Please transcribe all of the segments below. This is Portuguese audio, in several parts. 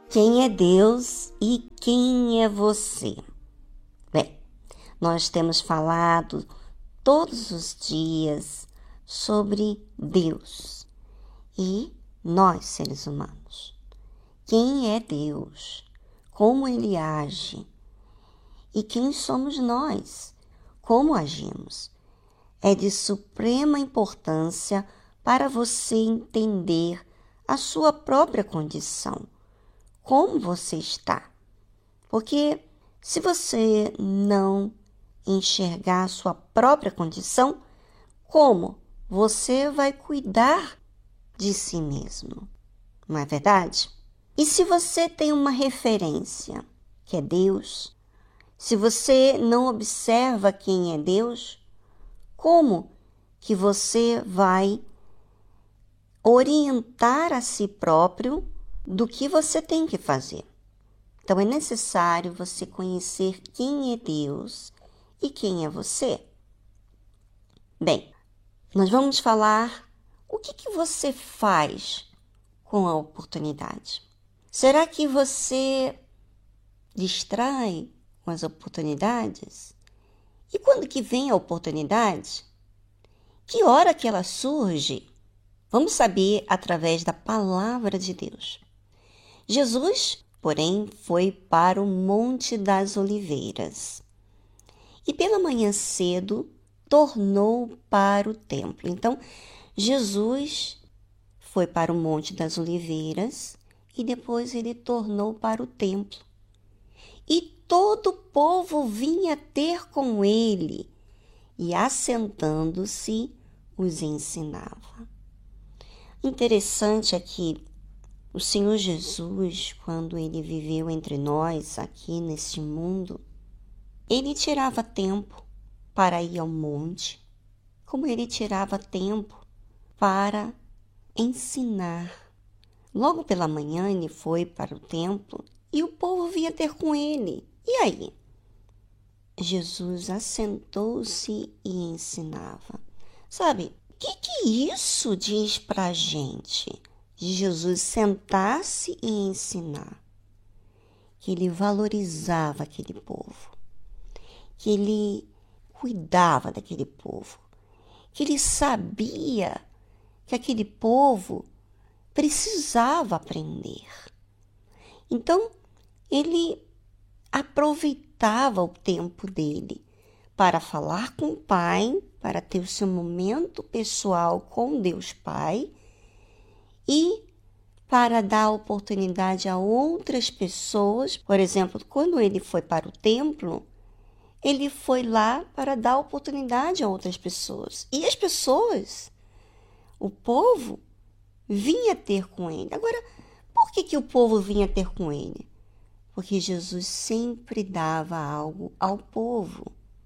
Quem é Deus e quem é você? Bem, nós temos falado todos os dias sobre Deus e nós, seres humanos. Quem é Deus? Como Ele age? E quem somos nós? Como agimos? É de suprema importância para você entender a sua própria condição. Como você está? Porque se você não enxergar a sua própria condição, como você vai cuidar de si mesmo? Não é verdade? E se você tem uma referência, que é Deus, se você não observa quem é Deus, como que você vai orientar a si próprio do que você tem que fazer? Então, é necessário você conhecer quem é Deus e quem é você. Bem, nós vamos falar o que você faz com a oportunidade. Será que você distrai com as oportunidades? E quando que vem a oportunidade? Que hora que ela surge? Vamos saber através da palavra de Deus. Jesus, porém, foi para o Monte das Oliveiras e pela manhã cedo tornou para o templo. Então, Jesus foi para o Monte das Oliveiras e depois ele tornou para o templo. E todo o povo vinha ter com ele e, assentando-se, os ensinava. Interessante é que o Senhor Jesus, quando ele viveu entre nós aqui neste mundo, ele tirava tempo para ir ao monte, como ele tirava tempo para ensinar. Logo pela manhã ele foi para o templo e o povo vinha ter com ele. E aí? Jesus assentou-se e ensinava. Sabe, o que isso diz para a gente? De Jesus sentar-se e ensinar. Que ele valorizava aquele povo. Que ele cuidava daquele povo. Que ele sabia que aquele povo precisava aprender. Então, ele aproveitava o tempo dele para falar com o Pai, para ter o seu momento pessoal com Deus Pai e para dar oportunidade a outras pessoas. Por exemplo, quando ele foi para o templo, ele foi lá para dar oportunidade a outras pessoas. E as pessoas, o povo, vinha ter com ele. Agora, por que o povo vinha ter com ele? Porque Jesus sempre dava algo ao povo.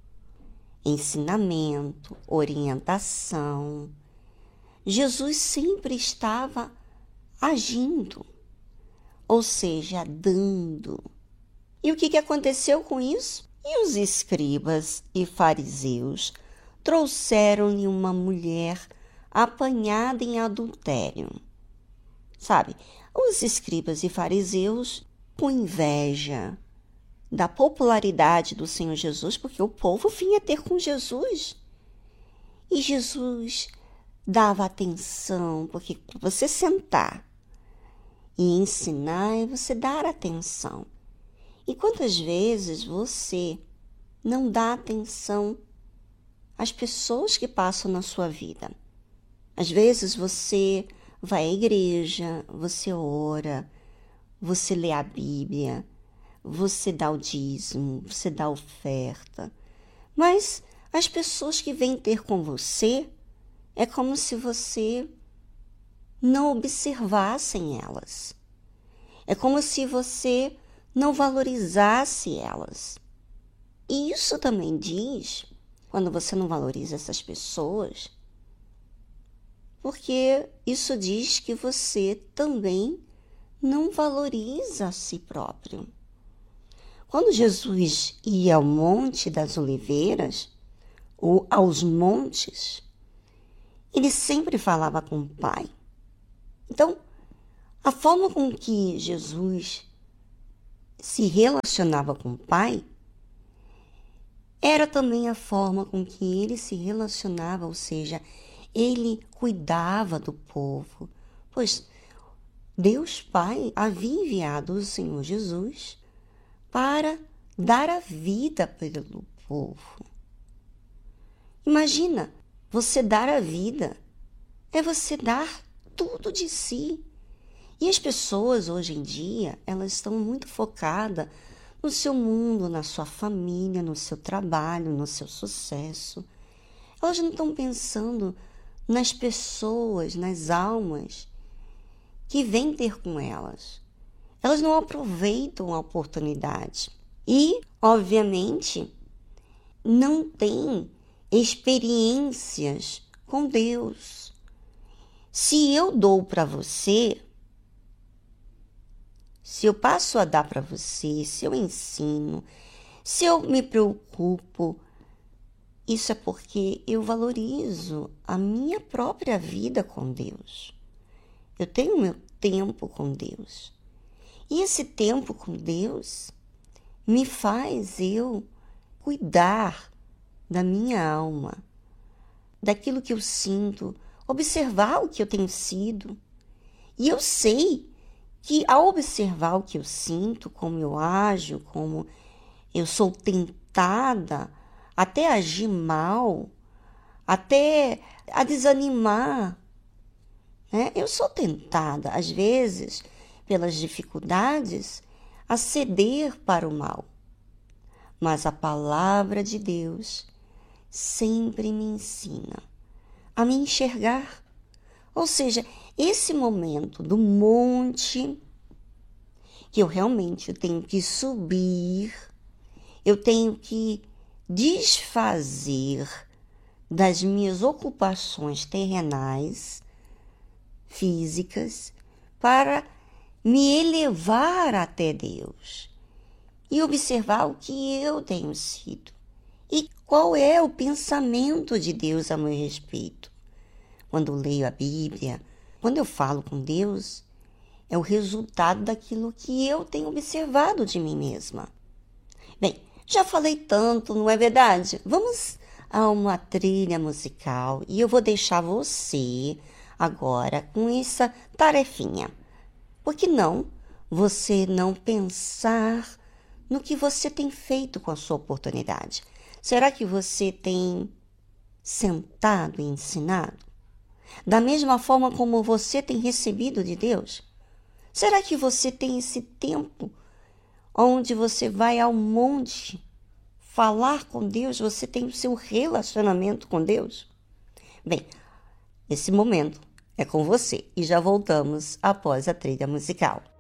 Ensinamento, orientação. Jesus sempre estava agindo, ou seja, dando. E o que aconteceu com isso? E os escribas e fariseus trouxeram-lhe uma mulher apanhada em adultério. Sabe, os escribas e fariseus com inveja da popularidade do Senhor Jesus, porque o povo vinha ter com Jesus. E Jesus dava atenção, porque você sentar e ensinar é você dar atenção. E quantas vezes você não dá atenção às pessoas que passam na sua vida? Às vezes você vai à igreja, você ora, você lê a Bíblia, você dá o dízimo, você dá a oferta. Mas as pessoas que vêm ter com você, é como se você não observasse elas. É como se você não valorizasse elas. E isso também diz, quando você não valoriza essas pessoas, porque isso diz que você também não valoriza a si próprio. Quando Jesus ia ao Monte das Oliveiras, ou aos montes, ele sempre falava com o Pai. Então, a forma com que Jesus se relacionava com o Pai, era também a forma com que ele se relacionava, ou seja, ele cuidava do povo, pois Deus Pai havia enviado o Senhor Jesus para dar a vida pelo povo. Imagina, você dar a vida é você dar tudo de si. E as pessoas hoje em dia, elas estão muito focadas no seu mundo, na sua família, no seu trabalho, no seu sucesso. Elas não estão pensando nas pessoas, nas almas que vêm ter com elas. Elas não aproveitam a oportunidade. E, obviamente, não têm experiências com Deus. Se eu dou para você, se eu passo a dar para você, se eu ensino, se eu me preocupo, isso é porque eu valorizo a minha própria vida com Deus. Eu tenho meu tempo com Deus. E esse tempo com Deus me faz eu cuidar da minha alma, daquilo que eu sinto, observar o que eu tenho sido. E eu sei que ao observar o que eu sinto, como eu ajo, como eu sou tentada até a agir mal, até a desanimar, né? Eu sou tentada, às vezes, pelas dificuldades, a ceder para o mal. Mas a palavra de Deus sempre me ensina a me enxergar. Ou seja, esse momento do monte, que eu realmente tenho que subir, eu tenho que desfazer das minhas ocupações terrenais, físicas, para me elevar até Deus e observar o que eu tenho sido e qual é o pensamento de Deus a meu respeito. Quando eu leio a Bíblia, quando eu falo com Deus, é o resultado daquilo que eu tenho observado de mim mesma. Bem, já falei tanto, não é verdade? Vamos a uma trilha musical e eu vou deixar você agora com essa tarefinha. Por que não você não pensar no que você tem feito com a sua oportunidade? Será que você tem sentado e ensinado? Da mesma forma como você tem recebido de Deus? Será que você tem esse tempo onde você vai ao monte falar com Deus? Você tem o seu relacionamento com Deus? Bem, esse momento é com você e já voltamos após a trilha musical.